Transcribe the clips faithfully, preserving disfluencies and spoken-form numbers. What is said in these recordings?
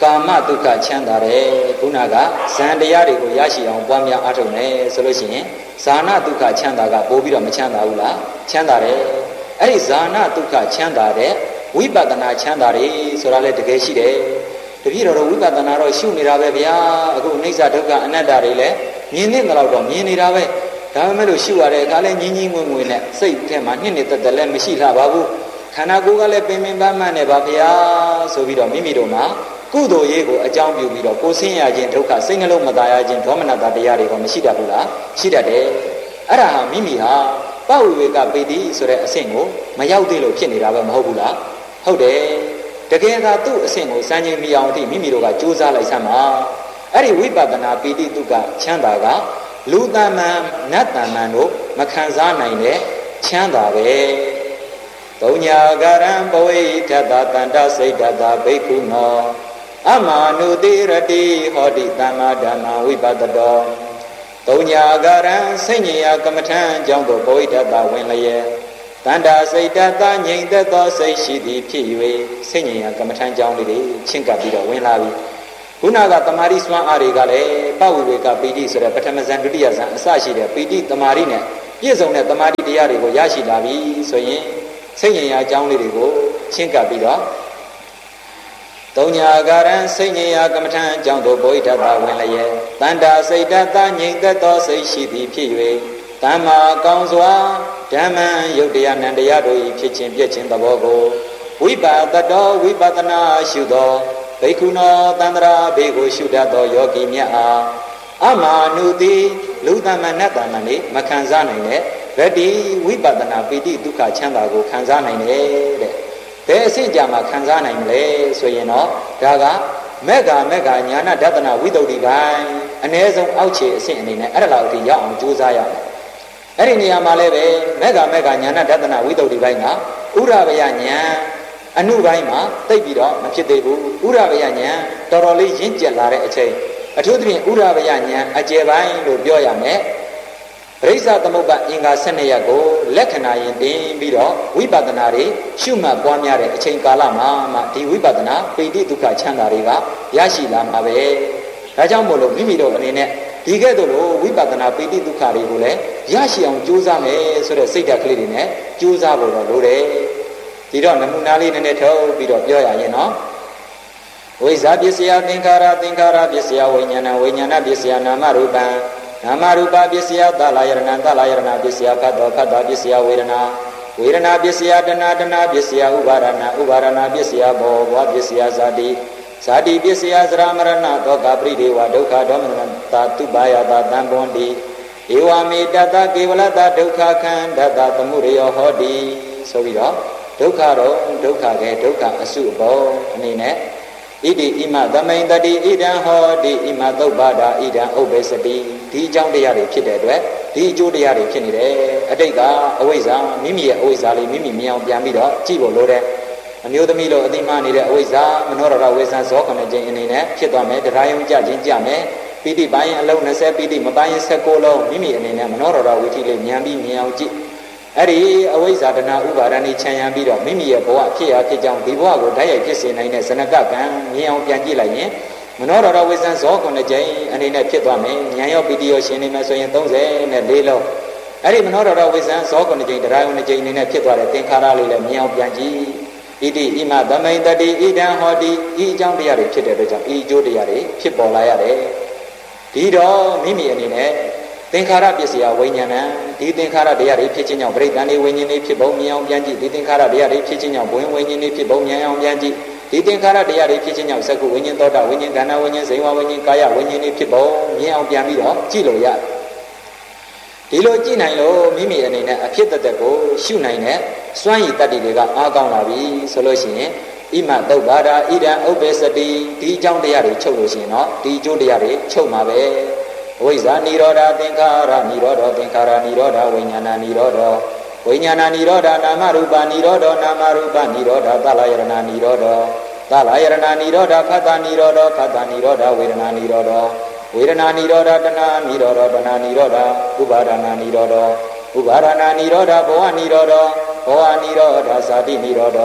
ကာမဒုက္ခချမ်းသာတယ်ခုနကဇန်တရားတွေကိုရရှိအောင်ပွားများအားထုတ်မယ်ဆိုလို့ရှိရင်ဇာနာဒုက္ခချမ်းသာကပိုးပြီးတော့မချမ်းသာဘူးလားချမ်းသာတယ်အဲ့ဒီဇာနာဒုက္ခချမ်းသာတဲ့ဝိပဿနာချမ်းသာတယ်ဆိုတာလည်းတကယ်ရှိတယ်တပည့်တော်တို့ဝိပဿနာတော့ရှုနေတာပဲဗျာအခုအိဋ္ဌဒုက္ခအနတ္တတွေလည်းမြင်နေတဲ့လောက်တော့မြင်နေတာပဲဒါပေမဲ့လို့ရှုရတဲ့အခါလဲညီညီငွေငွေနဲ့စိတ်ထဲမှာနှစ်နှစ်သက်သက်လည်းမရှိလှပါဘူးခန္ဓာကိုယ်ကလည်းပင်ပင်ပန်းပန်းနဲ့ပါဗျာဆိုပြီးတော့မိမိတို့မှာကုသိုလ်ရေးကိုအကြောင်းပြုပြီးတော့ကိုယ်ဆင်းရဲခြင်းဒုက္ခစိတ်နှလုံးမသားရခြင်းဒေါမနတာတရားတွေကမရှိတတ်ဘူးလားရှိတတ်တယ်အဲ့ဒါဟာမိမိဟာပဝိဝေကပေတိဆိုတဲ့အဆင့်ကိုမရောက်သေးလို့ဖြစ်နေတာပဲမဟုတ်ဘူးလားဟုတ်တယ်တကယ်သာသူ့အဆင့်ကိုစမ်းခြင်းမိအောင်အထိမိမိတို့ကကြိုးစားလိုက်စမ်းပါအဲ့ဒီဝိပဿနာပေတိတုကချမ်းသာကလူတမန်နတ်တမန်တို့မခံစားနိုင်တဲ့ချမ်းသာပဲသုံးညာဂရံပဝိထတတန္တစိတ်တတဘိက္ခုနောအမာနုတိရတိဟောတိသမ္မာဓမ္မဝိပဿတောသုံးညာဂရံစိတ်ဉာကမ္မထံကြောင့်တို့ပဝိထတဝင်လျက်တန္တာစိတ်တတငြိမ်သက်သောစိတ်ရှိသည်ဖြစ်၍စိတ်ဉာကမ္မထံကြောင့်လေးတွေချင်းကပ်ပြီးတော့ဝင်လာပြီခုနကတမာရီစွမ်းအားတွေကလည်းပဝိဝေကပီတိဆိုတဲ့ပထမဇန်ဒုတိယဇန်အစရှိတဲ့ပီတိတမာရီနဲ့ပြည့်စုံတဲ့တမာရီတရားတွေကိုရရှိလာပြီဆိုရင်စိတ်ဉာဏ်အကြောင်းလေးတွေကိုချင်းကပ်ပြီးတော့သုံးညာကာရံစိတ်ဉာဏ်ကမ္မထံအကြောင်းတို့ဘုရားတဝင်လျက်တန္တာစိတ်တတငြိမ်သက်သောစိတ်ရှိသည်ဖြစ်၍တမ္မာကောင်းစွာဓမ္မံယုတ်တရားနံတရားတို့၏ဖြစ်ခြင်းပြည့်ခြင်းသဘောကိုဝိပါဒတောဝိပဿနာရှုသောဘိက္ခုနောတန္တရာဘေကိုရှုတတ်သောယောဂီမြတ်အားအမာနုတိလူတမန်နတ်တမန်နေမခံစားနိုင်တဲ့ဗတ္တိဝိပဿနာပိဋိဒုက္ခချမ်းသာကိုခံစားနိုင်တယ်တဲ့ဘယ်အဆင့်ကြမှာခံစားနိုင်မလဲဆိုရင်တော့ဒါကမေဃမေဃညာနာဒသနာဝိတ္တုဒီပိုင်းအ ਨੇ ဆုံးအောက်ခြေအဆင့်အနေနဲ့အဲ့ဒါလောက်အထိရောက်အောင်ကြိုးစားရမယ်အဲ့ဒီနေရာမှာလည်းပဲမေဃမေဃညာနာဒသနာဝိတ္တုဒီပိုင်းကဥရဗယညာအနုပိုင်းမှာတိတ်ပြီးတော့မဖြစ်သေးဘူးဥရဗယညာတော်တော်လေးရင့်ကျက်လာတဲ့အချိန်အထူးသဖြင့်ဥရဗယညာအကျယ်ပိုင်းလို့ပြောရမယ်ပရိစ္ဆသမုပ္ပါအင်္ဂါ၁၂ရပ်ကိုလက္ခဏာရင်တင်ပြီးတော့ဝိပဿနာတွေရှုမှတ်ပွားများတဲ့အချိန်ကာလမှာမှဒီဝိပဿနာပိဋိဒုက္ခချမ်းသာတွေကရရှိလာမှာပဲဒါကြောင့်မို့လို့မိမိတို့အနေနဲ့ဒီကဲ့သို့လို့ဝိပဿနာပိဋိဒုက္ခတွေကိုလည်းရရှိအောင်ကြိုးစားမယ်ဆိုတဲ့စိတ်ဓာတ်ကလေးတွေနဲ့ကြိုးစားဖို့တော့လိုတယ်ဒီတော့နမူနာလေးနည်းနည်းထုတ်ပြီးတော့ပြောရရင်နော်ဝိဇ္ဇာပစ္စယသင်္ခါရသင်္ခါရပစ္စယဝိညာဏဝိညာဏပစ္စယနာမရူပံနာမရူပပစ္စယသလာယရဏသလာယရဏပစ္စယဖတ်တော်ဖတ်တော်ပစ္စယဝေဒနာဝေဒနာပစ္စယတဏတဏပစ္စယဥပါရဏဥပါရဏပစ္စယဘောဘောပစ္စယဇာတိဇာတိပစ္စယသရမရဏသောကပရိဒေဝဒုက္ခဒေါမနတာတုပါယတာတံပွန်တိဧဝမေတတကေဝလတဒုက္ခခန္ဓတသမှုရယောဟောတိဆိုပြီးတော့ဒုက္ခတော့ဒုက္ခကဲဒုက္ခအစုဘောအနေနဲ့ဣတိဣမသမိန်တတိဣဒံဟောတိဣမသုတ်ပါဒာဣဒံဥပ္ပေစတိဒီအကြောင်းတရားတွေဖြစ်တဲ့အတွက်ဒီအကျိုးတရားတွေဖြစ်နေတယ်အတိတ်ကအဝိဇ္ဇာမိမိရဲ့အဝိဇ္ဇာလေးမိမိမြင်အောင်ပြန်ပြီးတော့ကြည့်ဖို့လိုတယ်အမျိုးသမီးလိုအတိမနေတဲ့အဝိဇ္ဇာမနောရရဝေဇံဇောခဏခြင်းအနေနဲ့ဖြစ်သွားမယ်တရားယုံကြခြင်းကြမယ်ပိဋိပိုင်းအလုံး၂၀ပိဋိမပိုင်း၁၉လုံးမိမိအနေနဲ့မနောရရဝိထိလေးဉာဏ်ပြီးမြင်အောင်ကြည့်အဲ့ဒီအဝိဇ္ဇာတဏဥပါဒဏ်ချမ်းရံပြီးတော့မိမိရဲ့ဘဝဖြစ်ရာဖြစ်ကြောင်းဒီဘဝကိုဓာတ်ရိုက်ဖြစ်စေနိုင်တဲ့ဇနကကံမြင်အောင်ပြန်ကြည့်လိုက်ရင်မနောရရဝိဇံဇောခုနှစ်ကြိမ်အနေနဲ့ဖြစ်သွားမယ်ဉာဏ်ရောပီတိရောရှင်နေမယ်ဆိုရင်၃၄လုံးအဲ့ဒီမနောရရဝိဇံဇောခုနှစ်ကြိမ်တရားယုံနှစ်ကြိမ်အနေနဲ့ဖြစ်သွားတဲ့သင်္ခါရလေးလည်းမြင်အောင်ပြန်ကြည့်ဣတိဣမသမိန်တတိဣဒံဟောတိဤအကြောင်းတရားတွေဖြစ်တဲ့အတွက်ကြောင့်ဤအကျိုးတရားတွေဖြစ်ပေါ်လာရတယ်ဒီတော့မိမိအနေနဲ့သင်္ခါရပစ္စယဝိညာဏံဒီသင်္ခါရတရားတွေဖြစ်ခြင်းကြောင့်ပရိသန္တိဝိညာဉ်တွေဖြစ်ပုံမြင်အောင်ပြန်ကြည့်ဒီသင်္ခါရတရားတွေဖြစ်ခြင်းကြောင့်ဘဝင်ဝိညာဉ်တွေဖြစ်ပုံမြင်အောင်ပြန်ကြည့်ဒီသင်္ခါရတရားတွေဖြစ်ခြင်းကြောင့်သက္ကုဝိညာဉ်သောတာဝိညာဉ်ခန္ဓာဝိညာဉ်ဇိဝဝိညာဉ်ကာယဝိညာဉ်တွေဖြစ်ပုံမြင်အောင်ပြန်ပြီးတော့ကြည့်လို့ရတယ်ဒီလိုကြည့်နိုင်လို့မိမိအနေနဲ့အဖြစ်တသက်ကိုရှုနိုင်တဲ့စွမ်းရည်တတ္တိတွေကအားကောင်းလာပြီဆိုလို့ရှိရင်ဣမသုတ်ပါဒာဣဒံဥပ္ပေစတိဒီအကြောင်းတရားတွေချုပ်လို့ရှိရင်တော့ဒီအကျိုးတရားတွေချုပ်မှာပဲဝိဇ္ဇာနိရောဓသင်္ခါရနိရောဓသင်္ခါရနိရောဓဝိညာဏနိရောဓဝိညာဏနိရောဓနာမရူပနိရောဓနာမရူပနိရောဓသလယရဏနိရောဓသလယရဏနိရောဓဖတ်တာနိရောဓဖတ်တာနိရောဓဝေဒနာနိရောဓဝေဒနာနိရောဓတဏနိရောဓတဏနိရောဓဥပါဒနာနိရောဓဥပါဒနာနိရောဓဘဝနိရောဓဘဝနိရောဓဇာတိနိရောဓဇ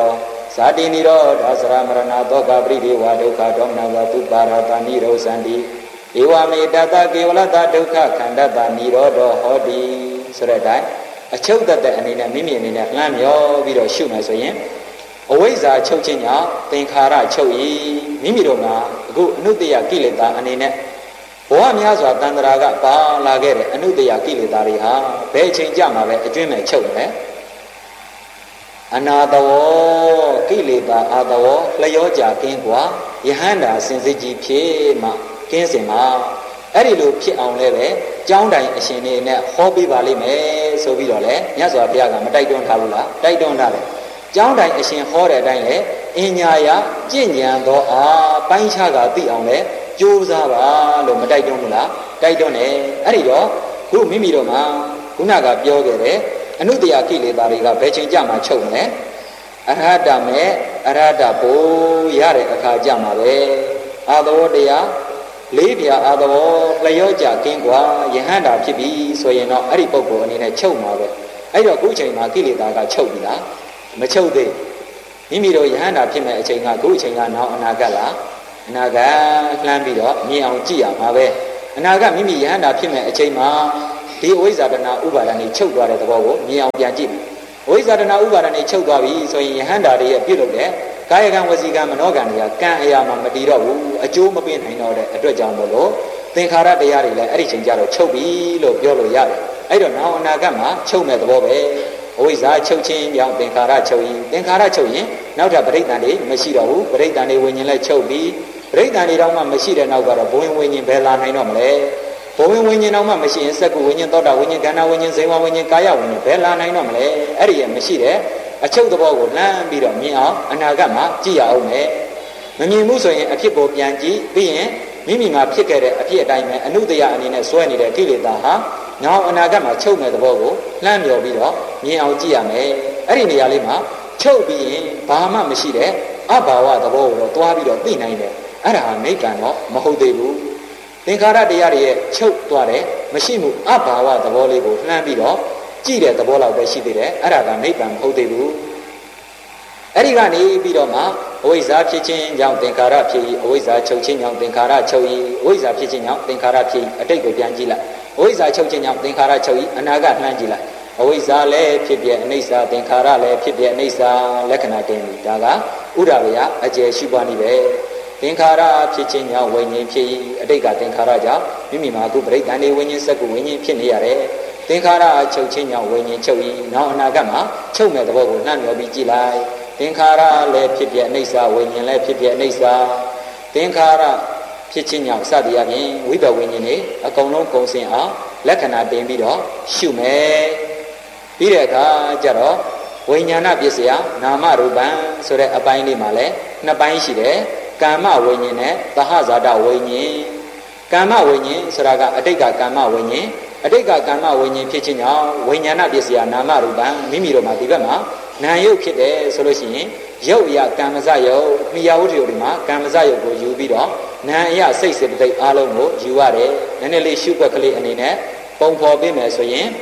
ဇာတိနိရောဓသရမရဏသောကပရိဒေဝဒုက္ခဒေါမနဝတုပါရတာနိရောဇန္တိဧဝမေတတကေဝလတဒုက္ခခန္ဓတနိရောဓဟောတိဆိုတဲ့အတိုင်းအချုပ်တတ်တဲ့အနေနဲ့မိမိအနေနဲ့လှမ်းမြောပြီးတော့ရှုမယ်ဆိုရင်အဝိဇ္ဇာချုပ်ခြင်းကြောင့်သင်္ခါရချုပ်၏မိမိတို့မှာအခုအနုတ္တယကိလေသာအနေနဲ့ဘဝများစွာတန်ត្រာကပါလာခဲ့တဲ့အနုတ္တယကိလေသာတွေဟာဘယ်အချိန်ကြမှာပဲအကျွင်းမဲ့ချုပ်မယ်အနာတဝကိလေသာအာတဝလျောကြကင်းกว่าယဟန္တာစင်စစ်ကြီးဖြစ်မှကင်းစင်မှာအဲ့ဒီလိုဖြစ်အောင်လည်းပဲကြောင်းတိုင်အရှင်နေနဲ့ဟောပြပါလိမ့်မယ်ဆိုပြီးတော့လေမြတ်စွာဘုရားကမတိုက်တွန်းထားဘူးလားတိုက်တွန်းထားတယ်ကြောင်းတိုင်အရှင်ဟောတဲ့အတိုင်းလေအင်ညာယကြင်ညာသောအာပိုင်းခြားကသိအောင်လေကြိုးစားပါလို့မတိုက်တွန်းဘူးလားတိုက်တွန်းတယ်အဲ့ဒီတော့ခုမိမိတို့မှာခုနကပြောခဲ့တဲ့အနုတ္တယကိလေသာတွေကဘယ်ချိန်ကြမှာချုပ်မလဲအရဟတမဲ့အရဟတဘိုးရတဲ့အခါကြမှာပဲအာသဝတရားလေးပြအာသဝလျောကြကင်းกว่าယဟန္တာဖြစ်ပြီဆိုရင်တော့အဲ့ဒီပုဂ္ဂိုလ်အနေနဲ့ချုပ်မှာပဲအဲ့တော့ခုချိန်မှာကိလေသာကချုပ်ပြီလားမချုပ်သေးမိမိတို့ယဟန္တာဖြစ်မဲ့အချိန်ကခုအချိန်ကနောက်အနာဂတ်လားအနာဂတ်လှမ်းပြီးတော့မြင်အောင်ကြည့်ရမှာပဲအနာဂတ်မိမိယဟန္တာဖြစ်မဲ့အချိန်မှာဒီအဝိဇ္ဇာတဏဥပါဒဏ်ကြီးချုပ်သွားတဲ့သဘောကိုမြင်အောင်ပြန်ကြည့်မယ်အဝိဇ္ဇာတဏဥပါဒဏ်ကြီးချုပ်သွားပြီဆိုရင်ယဟန္တာတွေရဲ့ပြုလုပ်တဲ့ကာယကံဝစီကံမနောကံတွေကကံအရာမှာမတည်တော့ဘူးအကျိုးမပေးနိုင်တော့တဲ့အတွက်ကြောင့်မို့လို့သင်္ခါရတရားတွေလည်းအဲ့ဒီချိန်ကျတော့ချုပ်ပြီလို့ပြောလို့ရတယ်အဲ့တော့နောက်အနာဂတ်မှာချုပ်မဲ့သဘောပဲအဝိဇ္ဇာချုပ်ခြင်းကြောင့်သင်္ခါရချုပ်ရင်သင်္ခါရချုပ်ရင်နောက်ထပ်ပရိစ္ဆန်တွေမရှိတော့ဘူးပရိစ္ဆန်တွေဝိညာဉ်လည်းချုပ်ပြီးပရိစ္ဆန်တွေတော့မှမရှိတဲ့နောက်ကတော့ဘဝဝိညာဉ်ဘယ်လာနိုင်တော့မလဲဘဝဝိညာဉ်တော့မှမရှိရင်စက္ကုဝိညာဉ်သောတာဝိညာဉ်ခန္ဓာဝိညာဉ်ဇေဝဝိညာဉ်ကာယဝိညာဉ်ဘယ်လာနိုင်တော့မလဲအဲ့ဒီရမရှိတဲ့အချုပ်သဘောကိုလှမ်းပြီးတော့မြင်အောင်အနာဂတ်မှာကြည့်ရအောင်မယ်မမြင်ဘူးဆိုရင်အဖြစ်ကိုပြန်ကြည့်ပြီးရင်မိမိမှာဖြစ်ခဲ့တဲ့အဖြစ်အတိုင်းပဲအနုတ္တယအနေနဲ့စွဲနေတဲ့ကိလေသာဟာနောက်အနာဂတ်မှာချုပ်မဲ့သဘောကိုလှမ်းမြော်ပြီးတော့မြင်အောင်ကြည့်ရမယ်အဲ့ဒီနေရာလေးမှာချုပ်ပြီးရင်ဘာမှမရှိတဲ့အဘာဝသဘောကိုတော့တွားပြီးတော့သိနိုင်တယ်အဲ့ဒါဟာနိဗ္ဗာန်တော့မဟုတ်သေးဘူးသင်္ခါရတရားတွေရဲ့ချုပ်သွားတယ်မရှိမှုအဘာဝသဘောလေးကိုလှမ်းပြီးတော့ကြည့်တဲ့သဘောလောက်ပဲရှိသေးတယ်အဲ့ဒါကနိဗ္ဗာန်မဟုတ်သေးဘူးအဲ့ဒီကနေပြီးတော့မှအဝိဇ္ဇာဖြစ်ခြင်းကြောင့်သင်္ခါရဖြစ်၏အဝိဇ္ဇာချုပ်ခြင်းကြောင့်သင်္ခါရချုပ်၏အဝိဇ္ဇာဖြစ်ခြင်းကြောင့်သင်္ခါရဖြစ်၏အတိတ်ကိုပြန်ကြည့်လိုက်အဝိဇ္ဇာချုပ်ခြင်းကြောင့်သင်္ခါရချုပ်၏အနာဂတ်လှမ်းကြည့်လိုက်အဝိဇ္ဇာလည်းဖြစ်ပြအနိစ္စသင်္ခါရလည်းဖြစ်ပြအနိစ္စလက္ခဏာတင်ပြီဒါကဥဒ္ဒဗယအကျယ်ရှိပွားနေပဲသင်္ခါရဖြစ်ခြင်းကြောင့်ဝိညာဉ်ဖြစ်၏အတိတ်ကသင်္ခါရကြောင့်မိမိမှာအခုပရိက္ခဏေဝိညာဉ်စက္ကုဝိညာဉ်ဖြစ်နေရတယ်သင်္ခါရချုပ်ခြင်းကြောင့်ဝိညာဉ်ချုပ်၏နောက်အနာဂတ်မှာချုပ်မဲ့သဘောကိုနှံ့မြော်ပြီးကြည့်လိုက်သင်္ခါရလည်းဖြစ်ပြအနိစ္စဝိညာဉ်လည်းဖြစ်ပြအနိစ္စသင်္ခါရဖြစ်ခြင်းကြောင့်စသည်အပြင်ဝိပဝိညာဉ်တွေအကုန်လုံးကုန်စင်အောင်လက္ခဏာတင်ပြီးတော့ရှုမယ်ပြီးတဲ့အခါကျတော့ဝိညာဏပစ္စယနာမရူပံဆိုတဲ့အပိုင်းလေးမှာလည်းနှစ်ပိုင်းရှိတယ်ကာမဝိညာဉ်နဲ့သဟဇာတဝိညာဉ်ကာမဝိညာဉ်ဆိုတာကအတိတ်ကကာမဝိညာဉ်အတိတ်ကကာမဝိညာဉ်ဖြစ်ခြင်းကြောင့်ဝိညာဏပစ္စယနာမရူပံမိမိတို့မှာဒီဘက်မှာနာယုတ်ဖြစ်တယ်ဆိုလို့ရှိရင်ရုပ်အရာကံမစယုတ်မိယာဝတ္ထုတွေမှာကံမစယုတ်ကိုယူပြီးတော့နာအရာစိတ်စေတသိက်အားလုံးကိုယူရတယ်နည်းနည်းလေးရှုွက်ကလေးအနေနဲ့ပုံဖော်ပေးမယ်ဆိုရင်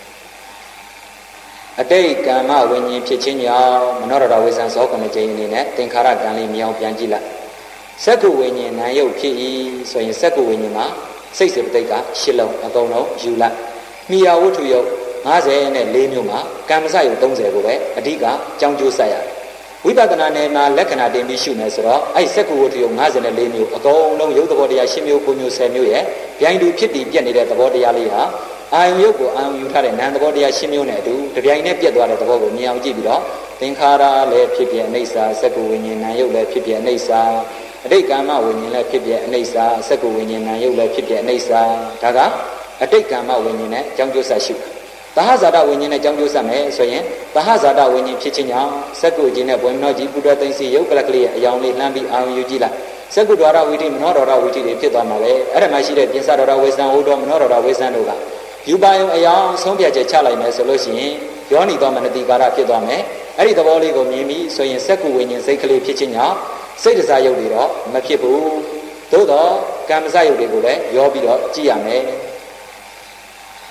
အတိတ်ကာမဝိညာဉ်ဖြစ်ခြင်းကြောင့်မနောရတဝိဇ္ဇံဇောကမကျင်းအနေနဲ့သင်္ခါရကံလေးမြောင်ပြန်ကြည့်လိုက်စက္ကုဝိညာဉ်နာယုတ်ဖြစ်၏ဆိုရင်စက္ကုဝိညာဉ်မှာစိတ်စေတသိက်ကရှစ်လုံးအကုန်လုံးယူလိုက်မိယာဝတ္ထုယုတ်၅၀နဲ့၄မျိုးမှာကံမစယုတ်၃၀ကိုပဲအဓိကကြောင်းကျိုးဆက်ရတယ်ဝိပဿနာနယ်မှာလက္ခဏာတင်ပြီးရှုမယ်ဆိုတော့အဲ့စက္ကုဝတ္ထုယုတ်၅၀နဲ့၄မျိုးအကုန်လုံးယုတ်သဘောတရား၈မျိုး၉မျိုး၁၀မျိုးရဲ့ပြိုင်တူဖြစ်တည်ပြက်နေတဲ့သဘောတရားလေးဟာအာယုံရုပ်ကိုအာယုံယူထားတဲ့နာမ်သဘောတရား၈မျိုးနဲ့အတူတပြိုင်နဲ့ပြက်သွားတဲ့သဘောကိုမြင်အောင်ကြည့်ပြီးတော့သင်္ခါရလည်းဖြစ်ပြအနိစ္စစက္ကုဝိညာဉ်နာယုတ်လည်းဖြစ်ပြအနိစ္စအတိတ်ကာမဝိညာဉ်လည်းဖြစ်ပြအနိစ္စစက္ကုဝိညာဉ်နာယုတ်လည်းဖြစ်ပြအနိစ္စဒါကအတိတ်ကာမဝိညာဉ်နဲ့အကြောင်းကျိုးဆက်ရှုသဟဇာတဝိညာဉ်နဲ့အကြောင်းကျိုးဆက်မယ်ဆိုရင်သဟဇာတဝိညာဉ်ဖြစ်ခြင်းကြောင့်စက္ကုခြင်းနဲ့ဘွယ်မနောကြီးပုဒ္ဒသိမ့်စီယုတ်ကလကလေးရဲ့အယောင်လေးလှမ်းပြီးအာယုံယူကြည့်လိုက်စက္ကုဒ္ဒရဝိတိမနောဒရဝိတိတွေဖြစ်သွားမှာပဲအဲ့ဒါမှရှိတဲ့ပြင်စဒရဝေဇံဟောတော်မနောဒရဝေဇံတို့ကယူပါယုံအယောင်ဆုံးဖြတ်ချက်ချလိုက်မယ်ဆိုလို့ရှိရင်ယောနိသောမနတိကာရဖြစ်သွားမယ်အဲ့ဒီသဘောလေးကိုမြင်ပြီးဆိုရင်စက္ကုဝိညာဉ်စိတ်ကလေးဖြစ်ခြင်းကြောင့်စိတ်တစားယုတ်တွေတော့မဖြစ်ဘူးသို့တော့ကံမစယုတ်တွေကိုလည်းရောပြီးတော့ကြည့်ရမယ်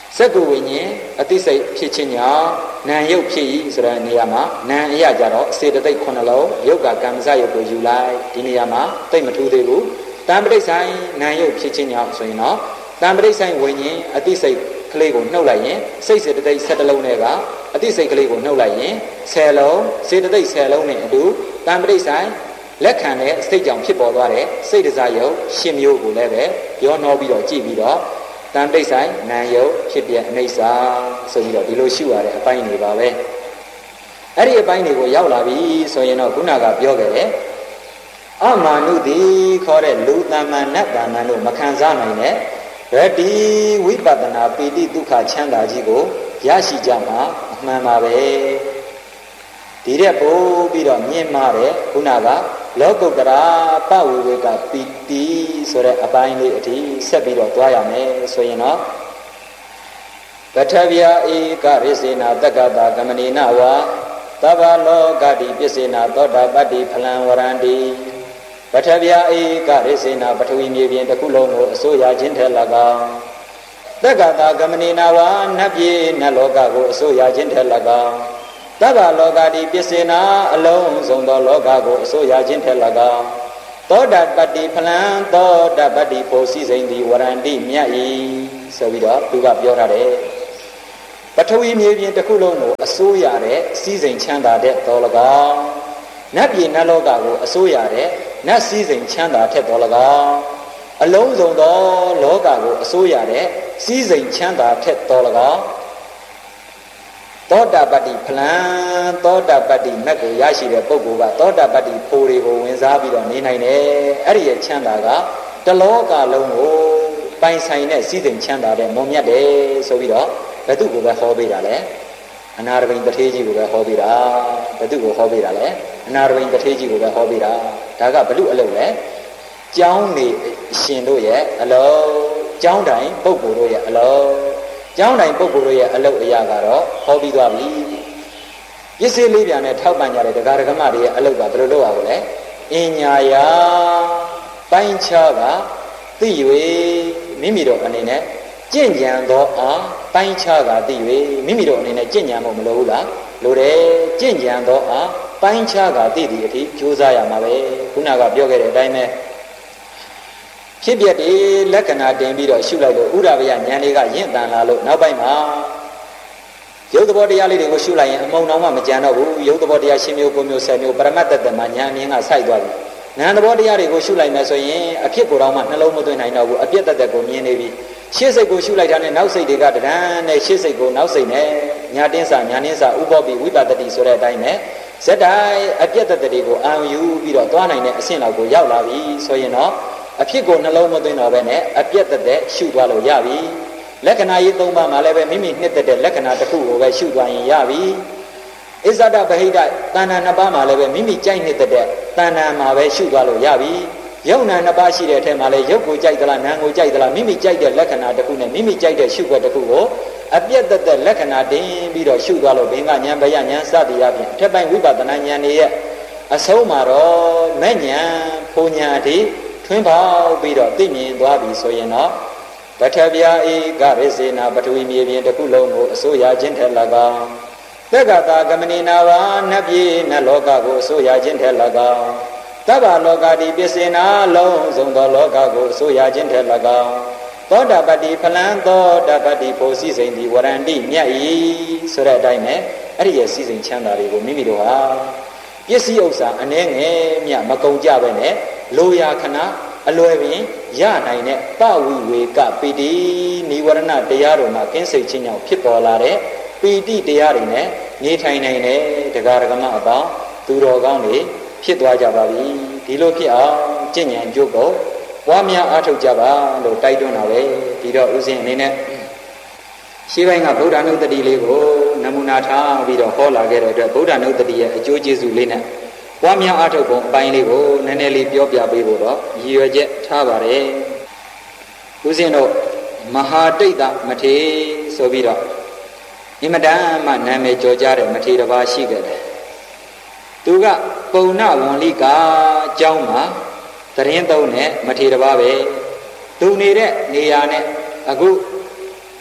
စက္ကူဝိညာဉ်အသိစိတ်ဖြစ်ခြင်းကြောင့်နာယုတ်ဖြစ်၏ဆိုတဲ့နေရာမှာနာအရာကြတော့စေတသိက်ခုနှစ်လုံးယုတ်ကကံမစယုတ်ကိုယူလိုက်ဒီနေရာမှာသိမထူးသေးဘူးတံပဋိဆိုင်နာယုတ်ဖြစ်ခြင်းကြောင့်ဆိုရင်တော့တံပဋိဆိုင်ဝိညာဉ်အသိစိတ်ကလေးကိုနှုတ်လိုက်ရင်စိတ်စေတသိက်ဆယ်တလုံးနဲ့ကအသိစိတ်ကလေးကိုနှုတ်လိုက်ရင်ဆယ်လုံးစေတသိက်ဆယ်လုံးနဲ့အတူတံပဋိဆိုင်လက်ခံတဲ့စိတ်ကြောင့်ဖြစ်ပေါ်သွားတဲ့စိတ်တစားယုတ်ရှင်းမျိုးကိုလည်းပဲပြောနှောပြီးတော့ကြည့်ပြီးတော့တန်တိတ်ဆိုင်နာယုတ်ဖြစ်ပြအိဋ္ဌာဆိုပြီးတော့ဒီလိုရှုရတဲ့အပိုင်းတွေပါပဲအဲ့ဒီအပိုင်းတွေကိုရောက်လာပြီဆိုရင်တော့ခုနကပြောခဲ့တယ်အမာနုတိခေါ်တဲ့လူတမ္မန်နတ်တမ္မန်တို့မခံစားနိုင်တဲ့ဗတ္တိဝိပဿနာပီတိဒုက္ခချမ်းသာကြီးကိုရရှိကြမှာအမှန်ပါပဲဒီတဲ့ပို့ပြီးတော့မြင်မာတဲ့ခုနကလောကုတ္တရာပဝေဝေကပီတိဆိုတဲ့အပိုင်းလေးအထိဆက်ပြီးတော့သွားရမယ်ဆိုရင်တော့ပထဗျာဧကရိစေနာတက္ကတာကမဏိနဝါသဗ္ဗလောကတိပစ္စေနာသောတာပတ္တိဖလံဝရန္တိပထဗျာဧကရိစေနာပထဝီမြေပြင်တစ်ခုလုံးကိုအစိုးရခြင်းထက်၎င်းတက္ကတာကမဏိနဝါနတ်ပြည်နတ်လောကကိုအစိုးရခြင်းထက်၎င်းသဗ္ဗလောကတိပစ္စေနာအလုံးစုံသောလောကကိုအစိုးရခြင်းထက်၎င်းသောတာပတ္တိဖလံသောတာပတ္တိပိုစီစိန်သည်ဝရန္တိမြတ်၏ဆိုပြီးတော့သူကပြောထားတယ်ပထဝီမြေပြင်တစ်ခုလုံးကိုအစိုးရတဲ့စီးစိမ်ချမ်းသာတဲ့တော်၎င်းနတ်ပြည်နတ်လောကကိုအစိုးရတဲ့နတ်စီးစိမ်ချမ်းသာထက်တော်၎င်းအလုံးစုံသောလောကကိုအစိုးရတဲ့စီးစိမ်ချမ်းသာထက်တော်၎င်းသောတာပတ္တိဖလံသောတာပတ္တိမက်ကိုရရှိတဲ့ပုဂ္ဂိုလ်ကသောတာပတ္တိဖိုးတွေကိုဝင်စားပြီးတော့နေနိုင်တယ်အဲ့ဒီရဲ့ချမ်းသာကတလောကလုံးကိုပိုင်ဆိုင်တဲ့စည်းစိမ်ချမ်းသာတဲ့မုံမြတ်တယ်ဆိုပြီးတော့ဘယ်သူကိုပဲဟောပေးတာလဲအနာရဘိန်တထေးကြီးကိုပဲဟောပေးတာဘယ်သူကိုဟောပေးတာလဲအနာရဘိန်တထေးကြီးကိုပဲဟောပေးတာဒါကဘလို့အလုပ်လဲကျောင်းနေရှင်တို့ရဲ့အလုံးကျောင်းတိုင်ပုဂ္ဂိုလ်တို့ရဲ့အလုံးကျောင်းတိုင်းပုဂ္ဂိုလ်တို့ရဲ့အလုပ်အရာကတော့ဟောပြီးသွားပြီပစ္စည်းလေးပြန်နဲ့ထောက်ပံ့ကြတဲ့ဒကာဒကမတွေရဲ့အလုပ်ကဘယ်လိုလုပ်ရမလဲအင်ညာယာပိုင်းခြားကသိ၍မိမိတို့အနေနဲ့ကြင့်ကြံသောအားပိုင်းခြားကသိ၍မိမိတို့အနေနဲ့ကြင့်ကြံဖို့မလိုဘူးလားလိုတယ်ကြင့်ကြံသောအားပိုင်းခြားကသိသည့်အထိကြိုးစားရမှာပဲခုနကပြောခဲ့တဲ့အတိုင်းပဲဖြစ်ပြတဲ့လက္ခဏာတင်ပြီးတော့ရှုလိုက်လို့ဥရဗယဉာဏ်တွေကရင့်တန်လာလို့နောက်ပိုင်းမှာရုပ်သဘောတရားလေးတွေကိုရှုလိုက်ရင်အမုံတော်မှမကြံတော့ဘူးရုပ်သဘောတရားရှင်းမျိုးကိုမျိုးဆယ်မျိုးပရမတ္တတမှာဉာဏ်မြင်ကစိုက်သွားပြီနာမ်သဘောတရားတွေကိုရှုလိုက်မယ်ဆိုရင်အဖြစ်ကိုယ်တော်မှနှလုံးမသွင်းနိုင်တော့ဘူးအပြစ်တတ်တဲ့ကိုမြင်နေပြီရှေ့စိတ်ကိုရှုလိုက်တာနဲ့နောက်စိတ်တွေကတရံနဲ့ရှေ့စိတ်ကိုနောက်စိတ်နဲ့ညာတင်းစာညာတင်းစာဥပ္ပောပိဝိပတ္တိဆိုတဲ့အတိုင်းနဲ့ဇက်တိုင်းအပြစ်တတ်တဲ့တွေကိုအာရုံယူပြီးတော့သွားနိုင်တဲ့အဆင့်လောက်ကိုရောက်လာပြီဆိုရင်တော့အဖြစ်ကိုနှလုံးမသွင်းတော့ဘဲနဲ့အပြတ်သက်သက်ရှုသွားလို့ရပြီလက္ခဏာရေးသုံးပါးမှာလည်းပဲမိမိနှစ်သက်တဲ့လက္ခဏာတစ်ခုကိုပဲရှုသွားရင်ရပြီဣဇဒဗဟိတတဏ္ဍာနှစ်ပါးမှာလည်းပဲမိမိကြိုက်နှစ်သက်တဲ့တဏ္ဍာမှာပဲရှုသွားလို့ရပြီယုံနာနှစ်ပါးရှိတဲ့အထက်မှာလည်းယုတ်ကိုကြိုက်သလားနာမ်ကိုကြိုက်သလားမိမိကြိုက်တဲ့လက္ခဏာတစ်ခုနဲ့မိမိကြိုက်တဲ့ရှုွက်တစ်ခုကိုအပြတ်သက်သက်လက္ခဏာတင်ပြီးတော့ရှုသွားလို့ဘင်္ဂဉာဏ်ဘယဉာဏ်စသည်အပြင်အထက်ပိုင်းဝိပဿနာဉာဏ်တွေရဲ့အဆုံးမှာတော့မဲ့ဉာဏ်ဖုံဉာဏ်အထိထွင်းပေါက်ပြီးတော့သိမြင်သွားပြီဆိုရင်တော့ပထဗျာဧကရိစေနာပထဝီမြေပြင်တစ်ခုလုံးကိုအစိုးရခြင်းထက်၎င်းတက္ကတာကမဏိနာဝါနတ်ပြည်နတ်လောကကိုအစိုးရခြင်းထက်၎င်းသဗ္ဗလောကတိပစ္စေနာလုံးစုံသောလောကကိုအစိုးရခြင်းထက်၎င်းသောတာပတ္တိဖလံသောတာပတ္တိပိုစီစိန်သည်ဝရန္တိမြတ်၏ဆိုတဲ့အတိုင်းနဲ့အဲ့ဒီရဲ့စီစိန်ချမ်းသာတွေကိုမိမိတို့ဟာပစ္စည်းဥစ္စာအနှဲငယ်မြမကုန်ကြပဲနဲ့လိုရာခဏအလွယ်ပင်ရနိုင်တဲ့ပဝိဝေကပီတိနိဝရဏတရားတို့မှာကင်းစိတ်ခြင်းကြောင့်ဖြစ်ပေါ်လာတဲ့ပီတိတရားတွေနဲ့နေထိုင်နိုင်တဲ့တရားဓမ္မအပေါင်းသူတော်ကောင်းတွေဖြစ်သွားကြပါပြီဒီလိုဖြစ်အောင်ကျင့်ဉာဏ်ကြိုးကိုပွားများအားထုတ်ကြပါလို့တိုက်တွန်းတာပဲဒီတော့ဥစဉ်အနေနဲ့ရှင်းပိုင်းကဗုဒ္ဓနုတ္တိလေးကိုနမူနာထားပြီးတော့ဟောလာခဲ့တဲ့အတွက်ဗုဒ္ဓနုတ္တိရဲ့အကျိုးကျေးဇူးလေးနဲ့ပွားများအားထုတ်ပုံအပိုင်းလေးကိုနည်းနည်းလေးပြောပြပေးဖို့တော့ရည်ရွယ်ချက်ထားပါတယ်ဦးဇင်းတို့မဟာတိတ်တမထေရဆိုပြီးတော့အင်မတန်မှနာမည်ကျော်ကြတဲ့မထေရတစ်ပါးရှိခဲ့တယ်သူကပုံနဝန္လိကာအကြောင်းမှာသရင်သုံးတဲ့မထေရတစ်ပါးပဲသူနေတဲ့နေရာနဲ့အခုတ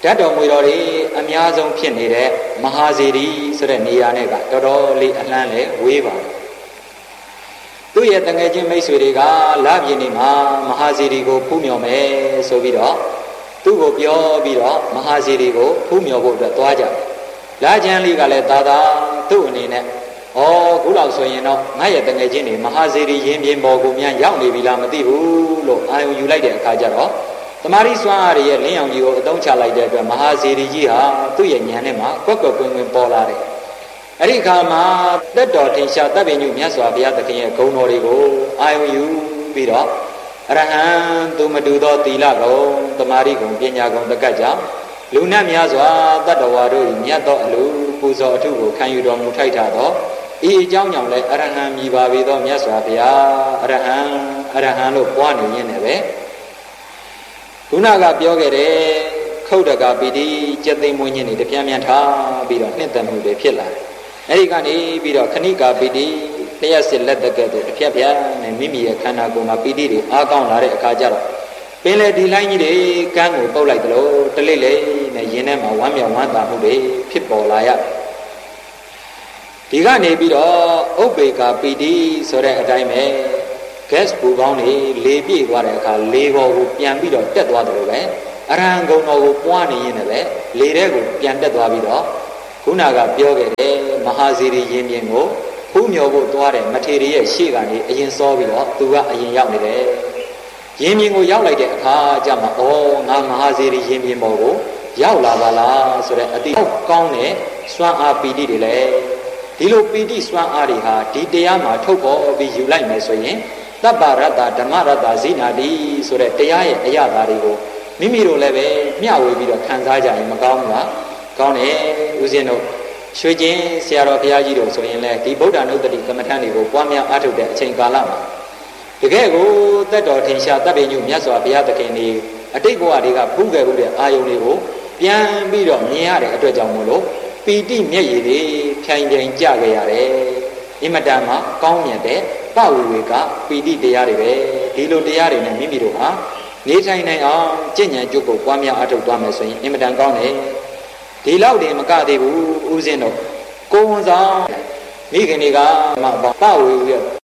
ဓာတ်တော်မူတော်တွေအများဆုံးဖြစ်နေတဲ့မဟာစေတီဆိုတဲ့နေရာနဲ့ကတော်တော်လေးအလှမ်းလေဝေးပါတယ်သူ့ရဲ့တငယ်ချင်းမိတ်ဆွေတွေကလပြင်းနေမှာမဟာစေတီကိုဖူးမြော်မယ်ဆိုပြီးတော့သူ့ကိုပြောပြီးတော့မဟာစေတီကိုဖူးမြော်ဖို့အတွက်သွားကြတယ်လာချမ်းလေးကလည်းသာသာသူ့အနေနဲ့ဩခုလောက်ဆိုရင်တော့ငါရဲ့တငယ်ချင်းတွေမဟာစေတီရင်ပြင်ပေါ်ကိုများရောက်နေပြီလားမသိဘူးလို့အာရုံယူလိုက်တဲ့အခါကျတော့တမာရီစွမ်းအားရဲ့လင်းအောင်ကြီးကိုအသုံးချလိုက်တဲ့အတွက်မဟာစေတီကြီးဟာသူ့ရဲ့ဉာဏ်နဲ့မှကွက်ကွက်ကွင်းကွင်းပေါ်လာတယ်အဲ့ဒီခါမှာတက်တော်ထင်ရှားတပ်ပင်ညုမြတ်စွာဘုရားသခင်ရဲ့ဂုဏ်တော်တွေကိုအာရုံယူပြီးတော့အရဟံသူမတူသောသီလကုံတမာရီကုံပညာကုံတကတ်ကြောင့်လူနတ်များစွာတတ္တဝါတို့မြတ်သောအလိုပူဇော်အထုကိုခံယူတော်မူထိုက်တာသောဤအကြောင်းကြောင့်လည်းအရဟံမြည်ပါပေသောမြတ်စွာဘုရားအရဟံအရဟံလို့ပွားနေရင်းနဲ့ပဲခုနကပြောခဲ့တဲ့ခုတ်တကပီတိကျက်သိမ်းမွေးခြင်းတွေတပြန်းပြန်ထားပြီးတော့နှစ်သက်မှုတွေဖြစ်လာတယ်အဲဒီကနေပြီးတော့ခဏိကာပီတိလျှက်စစ်လက်တက်ကဲ့သို့တစ်ဖြတ်ဖြတ်နဲ့မိမိရဲ့ခန္ဓာကိုယ်မှာပီတိတွေအားကောင်းလာတဲ့အခါကျတော့ပင်လေဒီလိုင်းကြီးတွေကန်းကိုပုတ်လိုက်သလိုတလိမ့်လေနဲ့ရင်ထဲမှာဝမ်းမြောက်ဝမ်းသာမှုတွေဖြစ်ပေါ်လာရတယ်ဒီကနေပြီးတော့ဥပ္ပေကာပီတိဆိုတဲ့အတိုင်းပဲ gas ပူပေါင်းတွေလေပြည့်သွားတဲ့အခါလေပေါ်ကိုပြန်ပြီးတော့တက်သွားတယ်လို့ပဲအရဟံဂုဏ်တော်ကိုပွားနေရင်းနဲ့ပဲလေထဲကိုပြန်တက်သွားပြီးတော့ခုနကပြောခဲ့တဲ့မဟာစေတီရင်ပြင်ကိုဖူးမြော်ဖို့သွားတဲ့မထေရရဲ့ရှေ့ကနေအရင်စောပြီးတော့သူကအရင်ရောက်နေတယ်ရင်ပြင်ကိုရောက်လိုက်တဲ့အခါကျမှဩငါမဟာစေတီရင်ပြင်ပေါ်ကိုရောက်လာပါလားဆိုတဲ့အတိကောင်းတဲ့စွမ်းအားပီတိတွေလည်းဒီလိုပီတိစွမ်းအားတွေဟာဒီတရားမှာထုတ်ပေါ်ပြီးယူလိုက်မယ်ဆိုရင်တပ္ပရတ္တဓမ္မရတ္တဇိနာတိဆိုတဲ့တရားရဲ့အရာတွေကိုမိမိတို့လည်းပဲမျှဝေပြီးတော့ခံစားကြရင်မကောင်းဘူးလားကောင်းတယ်ဦးဇင်းတို့ရွှေကျင်ဆရာတော်ဘုရားကြီးတို့ဆိုရင်လည်းဒီဗုဒ္ဓနုတ္တိကမ္မထန်တွေကိုပွားများအားထုတ်တဲ့အချိန်ကာလမှာတကယ်ကိုသက်တော်ထင်ရှားတပ်ပင်ညုမြတ်စွာဘုရားသခင်တွေအတိတ်ဘဝတွေကဖူးခဲ့မှုတဲ့အာယုန်တွေကိုပြန်ပြီးတော့မြင်ရတဲ့အတွက်ကြောင့်မို့လို့ပီတိမျက်ရည်တွေဖြိုင်ဖြိုင်ကြခဲ့ရတယ်အင်မတန်မှကောင်းမြတ်တဲ့ပဝေဝေကပီတိတရားတွေပဲဒီလိုတရားတွေနဲ့မိမိတို့ဟာနေထိုင်နိုင်အောင်ကျင့်ကြံကြိုးကိုပွားများအားထုတ်သွားမယ်ဆိုရင်အင်မတန်ကောင်းတယ်ဒီလောက်တင်မကသေးဘူးဦးဇင်းတို့ကိုဝန်ဆောင်မိခင်တွေကမှပဝေဝေပ